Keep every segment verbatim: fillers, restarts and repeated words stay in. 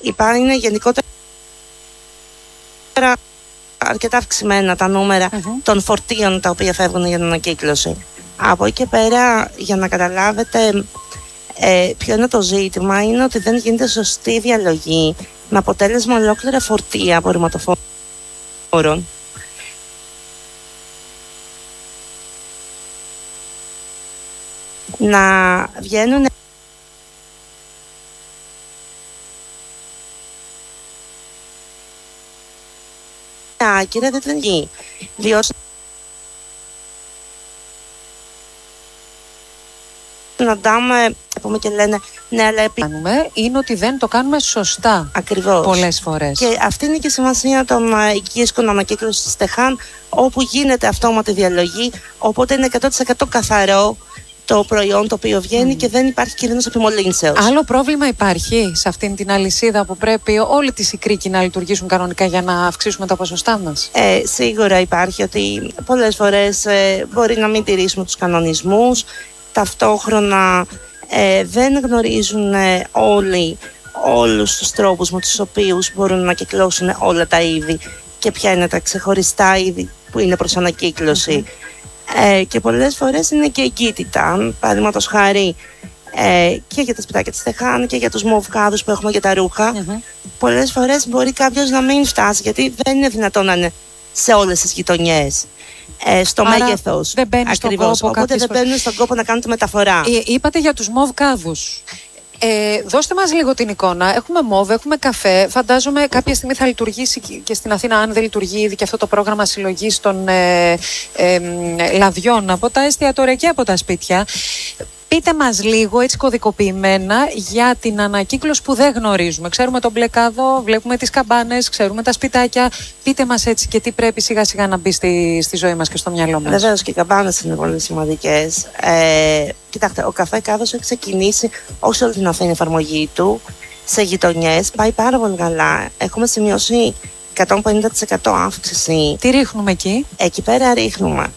Υπάρχει γενικότερα αρκετά αυξημένα τα νούμερα uh-huh. των φορτίων τα οποία φεύγουν για την ανακύκλωση. Από εκεί και πέρα, για να καταλάβετε ε, ποιο είναι το ζήτημα, είναι ότι δεν γίνεται σωστή διαλογή με αποτέλεσμα ολόκληρα φορτία απορριμματοφόρων. Να βγαίνουν άκυρα, δεν είναι γη. Διότι να δάμε, πούμε και λένε, ναι, αλλά κάνουμε, είναι ότι δεν το κάνουμε σωστά. Ακριβώς. Πολλές φορές. Και αυτή είναι και η σημασία των οικίσκων ανακύκλωσης στεχάν, όπου γίνεται αυτόματη διαλογή, οπότε είναι εκατό τοις εκατό καθαρό το προϊόν το οποίο βγαίνει mm. και δεν υπάρχει κίνδυνος επιμολύνσεως. Άλλο πρόβλημα υπάρχει σε αυτήν την αλυσίδα που πρέπει όλοι τις οι κρίκοι να λειτουργήσουν κανονικά για να αυξήσουμε τα ποσοστά μας? Ε, σίγουρα υπάρχει ότι πολλές φορές ε, μπορεί να μην τηρήσουμε τους κανονισμούς, ταυτόχρονα ε, δεν γνωρίζουν ε, όλοι όλους τους τρόπους με τους οποίους μπορούν να κυκλώσουν όλα τα είδη και ποια είναι τα ξεχωριστά είδη που είναι προς ανακύκλωση. Mm-hmm. Ε, και πολλές φορές είναι και εγκύτητα, παραδείγματος χάρη ε, και για τα σπιτάκια της στεχάν και για τους μοβκάδους που έχουμε για τα ρούχα. Mm-hmm. Πολλές φορές μπορεί κάποιος να μην φτάσει, γιατί δεν είναι δυνατόν να είναι σε όλες τις γειτονιές ε, στο άρα μέγεθος. Δεν μπαίνει στον κόπο. Οπότε δεν μπαίνουν στον κόπο να κάνουν τη μεταφορά. Ε, είπατε για τους μοβκάδους. Ε, δώστε μας λίγο την εικόνα. Έχουμε μόβ, έχουμε καφέ. Φαντάζομαι κάποια στιγμή θα λειτουργήσει και στην Αθήνα, αν δεν λειτουργεί ήδη και αυτό το πρόγραμμα συλλογής των ε, ε, ε, λαδιών από τα εστιατόρια και από τα σπίτια. Πείτε μας λίγο έτσι κωδικοποιημένα για την ανακύκλωση που δεν γνωρίζουμε. Ξέρουμε τον μπλε κάδο, βλέπουμε τις καμπάνες, ξέρουμε τα σπιτάκια. Πείτε μας έτσι και τι πρέπει σιγά σιγά να μπει στη, στη ζωή μας και στο μυαλό μας. Βεβαίως και οι καμπάνες είναι πολύ σημαντικές. Ε, κοιτάξτε, ο καφέ κάδος έχει ξεκινήσει όχι όλη την Αθήνα εφαρμογή του σε γειτονιές. Πάει πάρα πολύ καλά. Έχουμε σημειώσει εκατόν πενήντα τοις εκατό αύξηση. Τι ρίχνουμε εκεί? Εκεί πέρα ρίχνουμε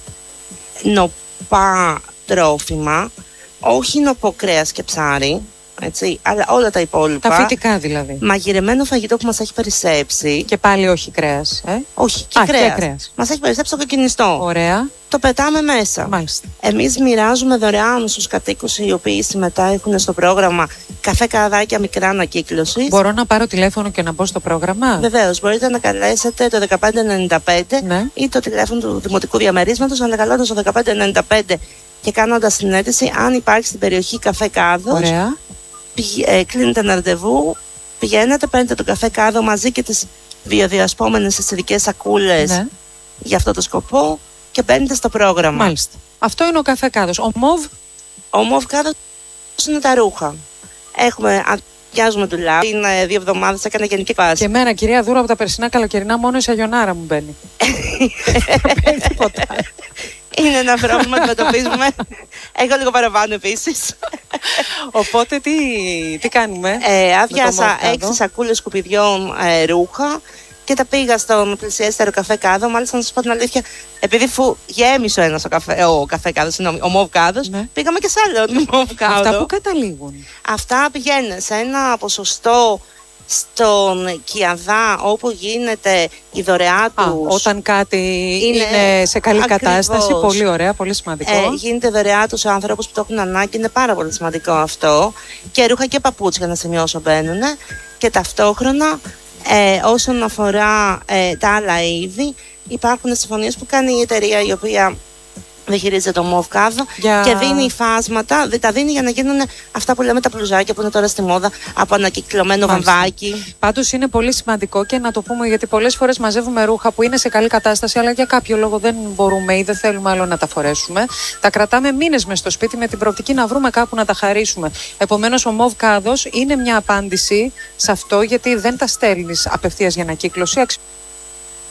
νοπά τρόφιμα, όχι νοπό κρέας και ψάρι, έτσι, αλλά όλα τα υπόλοιπα. Τα φυτικά δηλαδή. Μαγειρεμένο φαγητό που μας έχει περισσέψει. Και πάλι όχι κρέας, ε? Όχι, και, Α, κρέας. και κρέας. Μας έχει περισσέψει το κοκκινιστό. Ωραία. Το πετάμε μέσα. Μάλιστα. Εμείς μοιράζουμε δωρεάν στους κατοίκους οι οποίοι συμμετέχουν στο πρόγραμμα καφέ καδάκια μικρά ανακύκλωσης. Μπορώ να πάρω τηλέφωνο και να μπω στο πρόγραμμα? Βεβαίως, μπορείτε να καλέσετε το δεκαπέντε ενενήντα πέντε, ναι, ή το τηλέφωνο του Δημοτικού Διαμερίσματος, ανακαλώντας το δεκαπέντε ενενήντα πέντε και κάνοντας την αίτηση, αν υπάρχει στην περιοχή καφέ κάδος. Ωραία. Πηγ, ε, κλείνετε ένα ραντεβού, πηγαίνετε, παίρνετε τον καφέ κάδο μαζί και τις βιοδιασπόμενες αισθητικές σακούλες, ναι, για αυτό το σκοπό και μπαίνετε στο πρόγραμμα. Μάλιστα. Αυτό είναι ο καφέ κάδος. Ο μοβ? Ο μοβ κάδος είναι τα ρούχα. Έχουμε, αδειάζουμε δουλειά. Είναι δύο εβδομάδες, έκανε γενική πάση. Και εμένα, κυρία Δούρα, από τα περσινά καλοκαιρινά, μόνο η σαγιονάρα μου μπαίνει. Δεν μπαίνει τίποτα. Είναι ένα πρόβλημα που αντιμετωπίζουμε. Έχω λίγο παραπάνω επίσης. Οπότε τι, τι κάνουμε? Ε, άδειασα έξι σακούλες σκουπιδιών ε, ρούχα και τα πήγα στον πλησιέστερο καφέ κάδο. Μάλιστα, να σας πω την αλήθεια, επειδή φου γέμισε ο ένας ο καφέ, ο καφέ κάδος, συγγνώμη, ο μοβ κάδος, ναι, πήγαμε και σε άλλο μοβ κάδο. Αυτά που καταλήγουν? Αυτά πηγαίνουν σε ένα ποσοστό στον Κιαδά, όπου γίνεται η δωρεά τους. Α, όταν κάτι είναι, είναι σε καλή ακριβώς κατάσταση, πολύ ωραία, πολύ σημαντικό. Ε, γίνεται δωρεά τους σε ανθρώπους που το έχουν ανάγκη, είναι πάρα πολύ σημαντικό αυτό. Και ρούχα και παπούτσια, να σημειώσω, μπαίνουν. Και ταυτόχρονα, ε, όσον αφορά ε, τα άλλα είδη, υπάρχουν συμφωνίες που κάνει η εταιρεία η οποία διαχειρίζεται το μοβ κάδο για... και δίνει φάσματα, τα δίνει για να γίνουν αυτά που λέμε τα μπλουζάκια που είναι τώρα στη μόδα από ανακυκλωμένο βαμβάκι. Πάντως είναι πολύ σημαντικό και να το πούμε, γιατί πολλές φορές μαζεύουμε ρούχα που είναι σε καλή κατάσταση, αλλά για κάποιο λόγο δεν μπορούμε ή δεν θέλουμε άλλο να τα φορέσουμε. Τα κρατάμε μήνες μες στο σπίτι με την προοπτική να βρούμε κάπου να τα χαρίσουμε. Επομένως, ο μοβ κάδος είναι μια απάντηση σε αυτό, γιατί δεν τα στέλνεις απευθείας για ανακύκλωση.